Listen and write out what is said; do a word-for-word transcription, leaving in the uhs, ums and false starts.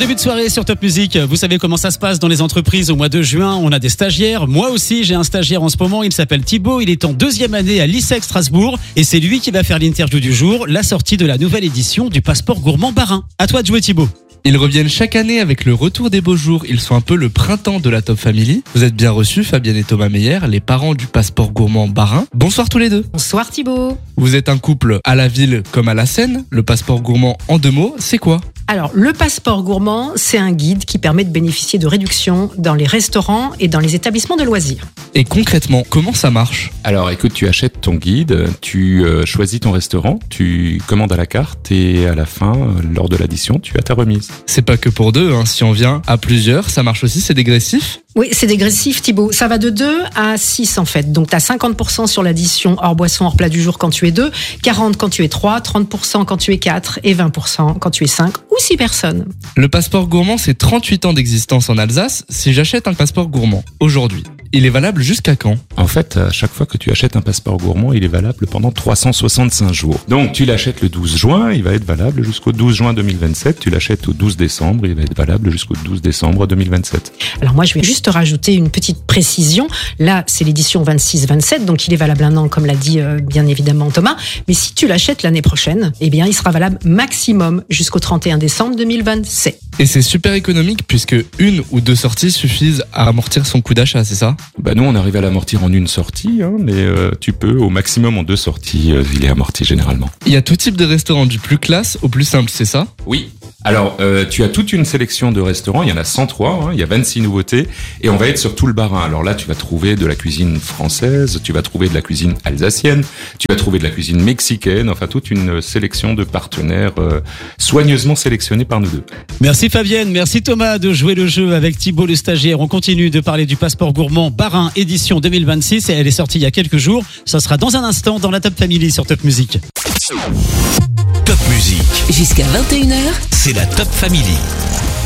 début de soirée sur Top Music, vous savez comment ça se passe dans les entreprises au mois de juin. On a des stagiaires. Moi aussi, j'ai un stagiaire en ce moment. Il s'appelle Thibaut. Il est en deuxième année à l'I S E C Strasbourg. Et c'est lui qui va faire l'interview du jour, la sortie de la nouvelle édition du passeport gourmand Bas-Rhin. À toi de jouer, Thibaut. Ils reviennent chaque année avec le retour des beaux jours. Ils sont un peu le printemps de la Top Family. Vous êtes bien reçus, Fabienne et Thomas Meyer, les parents du passeport gourmand Bas-Rhin. Bonsoir tous les deux. Bonsoir Thibaut. Vous êtes un couple à la ville comme à la Seine. Le passeport gourmand, en deux mots, c'est quoi ? Alors, le passeport gourmand, c'est un guide qui permet de bénéficier de réductions dans les restaurants et dans les établissements de loisirs. Et concrètement, comment ça marche ? Alors écoute, tu achètes ton guide, tu euh, choisis ton restaurant, tu commandes à la carte et à la fin, euh, lors de l'addition, tu as ta remise. C'est pas que pour deux, hein. Si on vient à plusieurs, ça marche aussi, c'est dégressif ? Oui, c'est dégressif Thibaut. Ça va de deux à six en fait. Donc tu as cinquante pour cent sur l'addition hors boisson, hors plat du jour quand tu es deux, quarante quand tu es trois, trente pour cent quand tu es quatre et vingt pour cent quand tu es cinq ou six personnes. Le passeport gourmand, c'est trente-huit ans d'existence en Alsace. Si j'achète un passeport gourmand aujourd'hui, il est valable jusqu'à quand ? En fait, à chaque fois que tu achètes un passeport gourmand, il est valable pendant trois cent soixante-cinq jours. Donc tu l'achètes le douze juin, il va être valable jusqu'au douze juin deux mille vingt-sept. Tu l'achètes au douze décembre, il va être valable jusqu'au douze décembre deux mille vingt-sept. Alors moi, je vais juste rajouter une petite précision. Là, c'est l'édition vingt-six vingt-sept, donc il est valable un an, comme l'a dit euh, bien évidemment Thomas. Mais si tu l'achètes l'année prochaine, eh bien, il sera valable maximum jusqu'au trente et un décembre deux mille vingt-sept. Et c'est super économique puisque une ou deux sorties suffisent à amortir son coût d'achat, c'est ça ? Bah nous, on arrive à l'amortir en une sortie, hein, mais euh, tu peux au maximum en deux sorties, euh, il est amorti généralement. Il y a tout type de restaurant, du plus classe au plus simple, c'est ça ? Oui. Alors, euh, tu as toute une sélection de restaurants, il y en a cent trois, hein, il y a vingt-six nouveautés, et on va être sur tout le Bas-Rhin. Alors là, tu vas trouver de la cuisine française, tu vas trouver de la cuisine alsacienne, tu vas trouver de la cuisine mexicaine, enfin toute une sélection de partenaires euh, soigneusement sélectionnés par nous deux. Merci Fabienne, merci Thomas de jouer le jeu avec Thibaut le stagiaire. On continue de parler du passeport gourmand Bas-Rhin édition deux mille vingt-six et elle est sortie il y a quelques jours. Ça sera dans un instant dans la Top Family sur Top Music. Top Music. Jusqu'à vingt et une heures, C'est la Top Family.